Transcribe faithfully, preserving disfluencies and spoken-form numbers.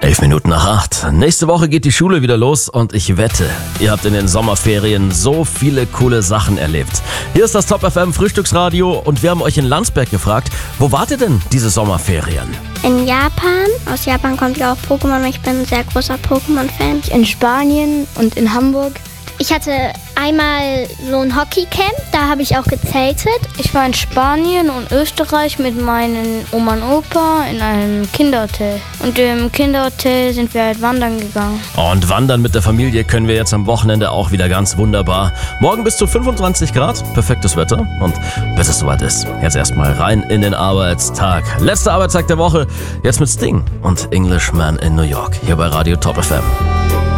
Elf Minuten nach acht. Nächste Woche geht die Schule wieder los und ich wette, ihr habt in den Sommerferien so viele coole Sachen erlebt. Hier ist das Top F M Frühstücksradio und wir haben euch in Landsberg gefragt, wo wart ihr denn diese Sommerferien? In Japan. Aus Japan kommt ja auch Pokémon. Ich bin ein sehr großer Pokémon-Fan. In Spanien und in Hamburg. Ich hatte einmal so ein Hockeycamp, da habe ich auch gezeltet. Ich war in Spanien und Österreich mit meinen Oma und Opa in einem Kinderhotel. Und im Kinderhotel sind wir halt wandern gegangen. Und wandern mit der Familie können wir jetzt am Wochenende auch wieder ganz wunderbar. Morgen bis zu fünfundzwanzig Grad, perfektes Wetter. Und bis es soweit ist, jetzt erstmal rein in den Arbeitstag. Letzter Arbeitstag der Woche, jetzt mit Sting und Englishman in New York, hier bei Radio Top F M.